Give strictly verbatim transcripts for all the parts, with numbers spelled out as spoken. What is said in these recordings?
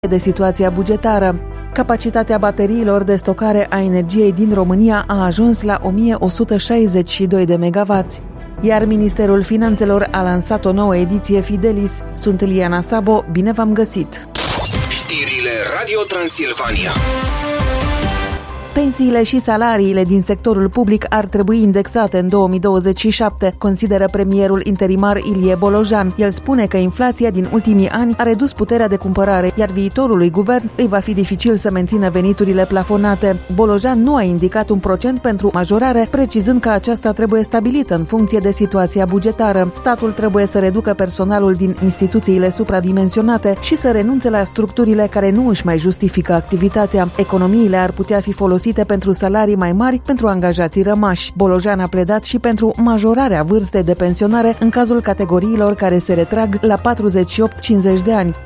de situația bugetară. Capacitatea bateriilor de stocare a energiei din România a ajuns la o mie o sută șaizeci și doi de megavați, iar Ministerul Finanțelor a lansat o nouă ediție Fidelis. Sunt Liana Sabo, bine v-am găsit! Știrile Radio Transilvania. Pensiile și salariile din sectorul public ar trebui indexate în două mii douăzeci și șapte, consideră premierul interimar Ilie Bolojan. El spune că inflația din ultimii ani a redus puterea de cumpărare, iar viitorului guvern îi va fi dificil să mențină veniturile plafonate. Bolojan nu a indicat un procent pentru majorare, precizând că aceasta trebuie stabilită în funcție de situația bugetară. Statul trebuie să reducă personalul din instituțiile supradimensionate și să renunțe la structurile care nu își mai justifică activitatea. Economiile ar putea fi folosite pentru salarii mai mari pentru angajații rămași. Bolojan a pledat și pentru majorarea vârstei de pensionare în cazul categoriilor care se retrag la patruzeci și opt cincizeci de ani.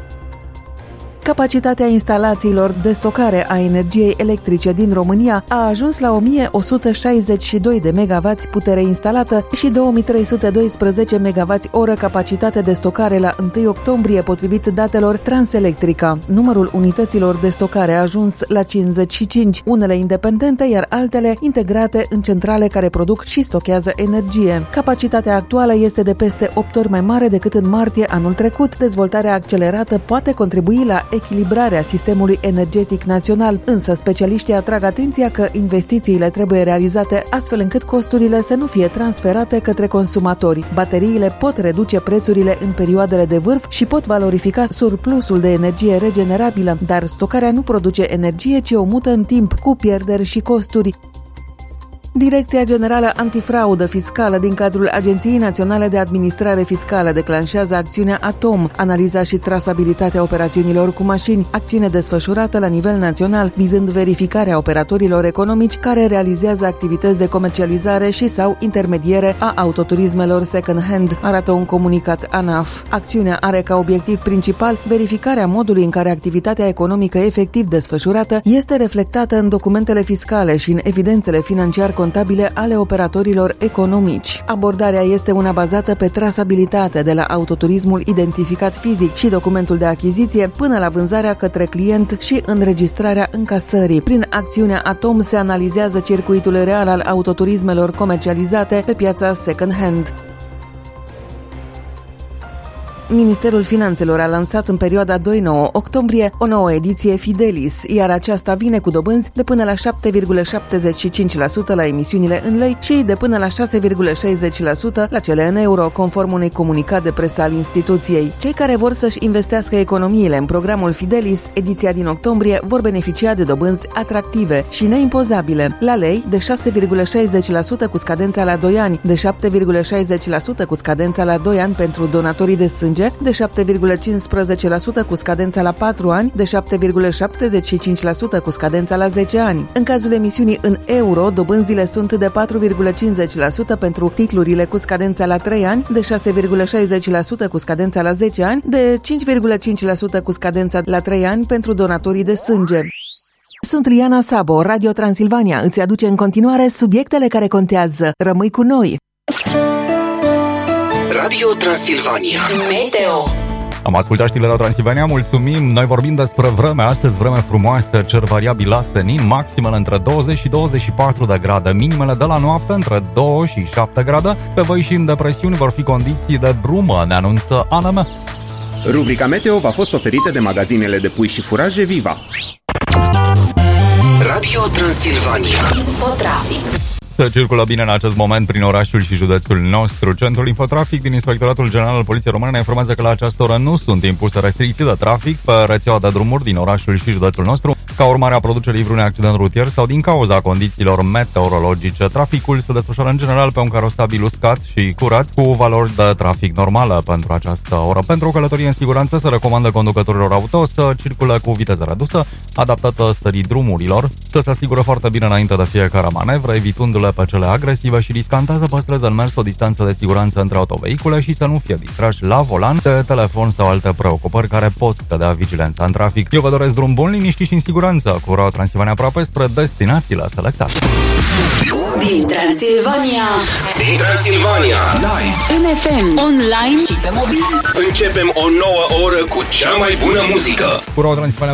Capacitatea instalațiilor de stocare a energiei electrice din România a ajuns la o mie o sută șaizeci și doi de megavați putere instalată și două mii trei sute doisprezece megavați oră capacitate de stocare la întâi octombrie, potrivit datelor Transelectrica. Numărul unităților de stocare a ajuns la cincizeci și cinci, unele independente, iar altele integrate în centrale care produc și stochează energie. Capacitatea actuală este de peste opt ori mai mare decât în martie anul trecut. Dezvoltarea accelerată poate contribui la echilibrarea sistemului energetic național, însă specialiștii atrag atenția că investițiile trebuie realizate astfel încât costurile să nu fie transferate către consumatori. Bateriile pot reduce prețurile în perioadele de vârf și pot valorifica surplusul de energie regenerabilă, dar stocarea nu produce energie, ci o mută în timp, cu pierderi și costuri. Direcția Generală Antifraudă Fiscală din cadrul Agenției Naționale de Administrare Fiscală declanșează acțiunea ATOM, analiza și trasabilitatea operațiunilor cu mașini, acțiune desfășurată la nivel național, vizând verificarea operatorilor economici care realizează activități de comercializare și sau intermediere a autoturismelor second-hand, arată un comunicat ANAF. Acțiunea are ca obiectiv principal verificarea modului în care activitatea economică efectiv desfășurată este reflectată în documentele fiscale și în evidențele financiar contabile ale operatorilor economici. Abordarea este una bazată pe trasabilitate de la autoturismul identificat fizic și documentul de achiziție până la vânzarea către client și înregistrarea încasării. Prin acțiunea ATOM se analizează circuitul real al autoturismelor comercializate pe piața second-hand. Ministerul Finanțelor a lansat în perioada doi nouă octombrie o nouă ediție Fidelis, iar aceasta vine cu dobânzi de până la șapte virgulă șaptezeci și cinci la sută la emisiunile în lei și de până la șase virgulă șaizeci la sută la cele în euro, conform unui comunicat de presă al instituției. Cei care vor să-și investească economiile în programul Fidelis, ediția din octombrie, vor beneficia de dobânzi atractive și neimpozabile. La lei, de șase virgulă șaizeci la sută cu scadența la doi ani, de șapte virgulă șaizeci la sută cu scadența la doi ani pentru donatorii de sânge, de șapte virgulă cincisprezece la sută cu scadența la patru ani, de șapte virgulă șaptezeci și cinci la sută cu scadența la zece ani. În cazul emisiunii în euro, dobânzile sunt de patru virgulă cincizeci la sută pentru titlurile cu scadența la trei ani, de șase virgulă șaizeci la sută cu scadența la zece ani, de cinci virgulă cinci la sută cu scadența la trei ani pentru donatorii de sânge. Sunt Liana Sabo, Radio Transilvania îți aduce în continuare subiectele care contează. Rămâi cu noi! Radio Transilvania Meteo. Am ascultat știrile la Transilvania, mulțumim. Noi vorbim despre vreme, astăzi vreme frumoasă, cer variabil la senin, maximele între douăzeci și douăzeci și patru de grade, minimele de la noapte între doi și șapte grade. Pe văi și în depresiuni vor fi condiții de brumă, ne anunță A N M. Rubrica Meteo v-a fost oferită de magazinele de pui și furaje Viva. Radio Transilvania Infotrafic. Se circulă bine în acest moment prin orașul și județul nostru. Centrul Infotrafic din Inspectoratul General al Poliției Române ne informează că la această oră nu sunt impuse restricții de trafic pe rețeaua de drumuri din orașul și județul nostru, ca urmare a producerii vreunui accident rutier sau din cauza condițiilor meteorologice. Traficul se desfășoară în general pe un carosabil uscat și curat, cu valori de trafic normale pentru această oră. Pentru o călătorie în siguranță se recomandă conducătorilor auto să circule cu viteză redusă, adaptată stării drumurilor. să se asigură foarte bine înainte de fiecare manevră, evitându-le pe cele agresive și riscante, să păstreze în mers o distanță de siguranță între autovehicule și să nu fie distrași la volan de telefon sau alte preocupări care pot scădea vigilența în trafic. Eu vă doresc drum bun, liniștit și în siguranță cu Radio Transilvania aproape spre destinațiile selectate. Din Transilvania, Din Transilvania, live. în F M, online și pe mobil. Începem o nouă oră cu cea mai bună muzică. Cu Radio Transilvania